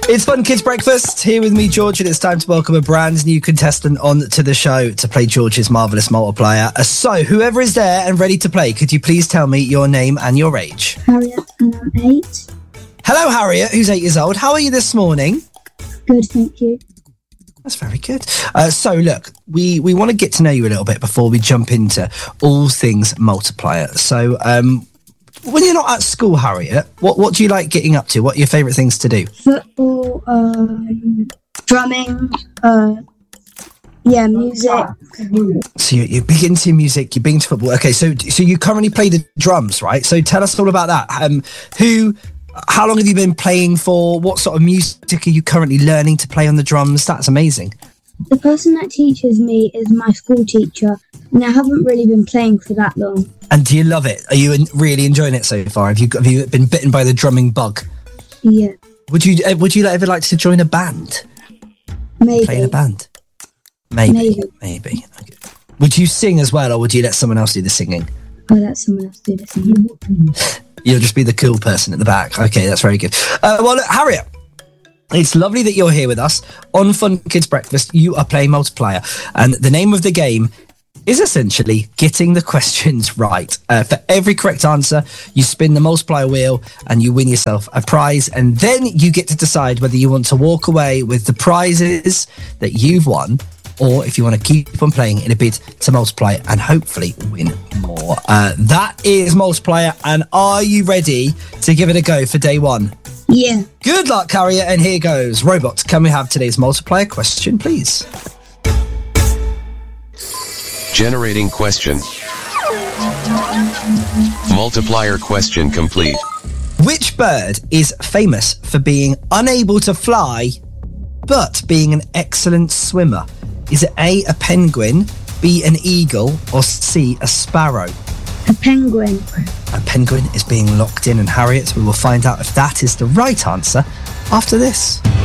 It's Fun Kids Breakfast, here with me, George, and it's time to welcome a brand new contestant on to the show to play George's Marvellous Multiplier. So, whoever is there and ready to play, could you please tell me your name and your age? Harriet, and I'm 8. Hello, Harriet, who's 8 years old. How are you this morning? Good, thank you. That's very good. So, look, we want to get to know you a little bit before we jump into all things multiplier. So, when you're not at school, Harriet, what do you like getting up to? What are your favourite things to do? Football, drumming, music. So you're big into music, you're big into football. Okay, so you currently play the drums, right? So tell us all about that. How long have you been playing for? What sort of music are you currently learning to play on the drums? That's amazing. The person that teaches me is my school teacher, and I haven't really been playing for that long. And do you love it? Are you really enjoying it so far? Have you been bitten by the drumming bug? Yeah. Would you ever like to join a band? Maybe. Play in a band? Maybe. Okay. Would you sing as well, or would you let someone else do the singing? I'll let someone else do the singing. You'll just be the cool person at the back. Okay, that's very good. Well, look, Harriet, it's lovely that you're here with us on Fun Kids Breakfast. You are playing Multiplier, and the name of the game is essentially getting the questions right. For every correct answer, you spin the multiplier wheel and you win yourself a prize, and then you get to decide whether you want to walk away with the prizes that you've won, or if you want to keep on playing in a bid to multiply and hopefully win more. That is Multiplier, and are you ready to give it a go for day one? Yeah. Good luck, Harriet, and here goes. Robot, can we have today's multiplier question, please? Generating question. Multiplier question complete. Which bird is famous for being unable to fly, but being an excellent swimmer? Is it A, a penguin, B, an eagle, or C, a sparrow? A penguin. A penguin is being locked in, and Harriet, we will find out if that is the right answer after this.